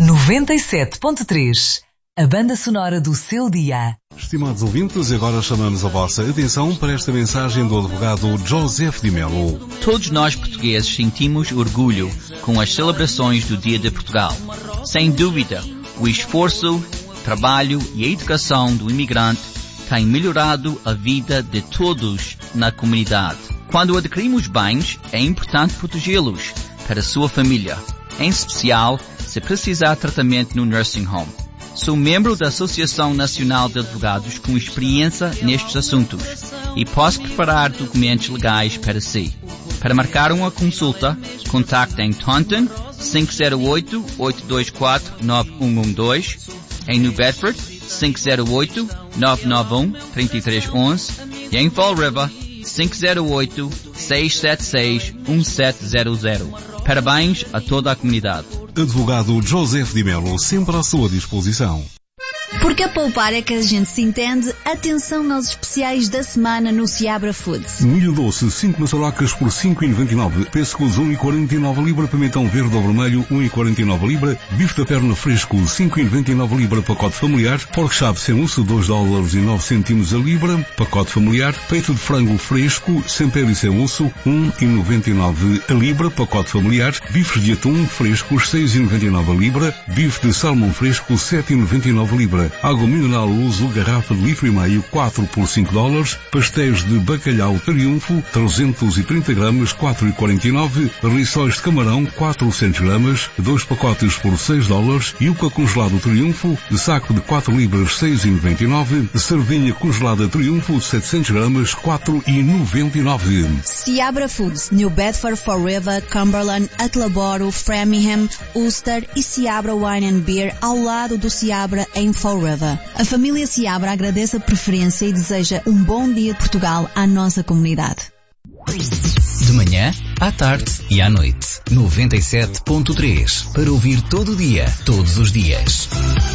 97.3, a banda sonora do seu dia. Estimados ouvintes, agora chamamos a vossa atenção para esta mensagem do advogado Joseph de Melo. Todos nós portugueses sentimos orgulho com as celebrações do Dia de Portugal. Sem dúvida, o esforço, trabalho e a educação do imigrante têm melhorado a vida de todos na comunidade. Quando adquirimos bens, é importante protegê-los para a sua família, em especial se precisar de tratamento no nursing home. Sou membro da Associação Nacional de Advogados com experiência nestes assuntos e posso preparar documentos legais para si. Para marcar uma consulta, contacte em Taunton 508-824-9112, em New Bedford 508-991-3311 e em Fall River 508-676-1700. Parabéns a toda a comunidade. Advogado Joseph de Melo, sempre à sua disposição. Porque a poupar é que a gente se entende, atenção aos especiais da semana no Seabra Foods. Milho doce, 5 maçaracas por 5,99. Pêssegos, 1,49 libra. Pimentão verde ou vermelho, 1,49 libra. Bife da perna fresco, 5,99 libra, pacote familiar. Pork chop sem osso, $2,09 a libra, pacote familiar. Peito de frango fresco, sem pele e sem osso, 1,99 a libra, pacote familiar. Bifes de atum frescos, 6,99 a libra. Bife de salmão fresco, 7,99 a libra. Água mineral uso, garrafa de litro e meio, 4 por $5. Pastéis de bacalhau Triunfo, 330 gramas, 4,49. Rissóis de camarão, 400 gramas, 2 pacotes por $6. Yuca congelado Triunfo, de saco de 4 libras, 6,99. Sardinha congelada Triunfo, 700 gramas, 4,99. Seabra Foods, New Bedford, Fall River, Cumberland, Attleboro, Framingham, Ulster e Seabra Wine and Beer ao lado do Seabra em Fall River. A família Seabra agradece a preferência e deseja um bom dia de Portugal à nossa comunidade. De manhã, à tarde e à noite. 97.3 para ouvir todo o dia, todos os dias.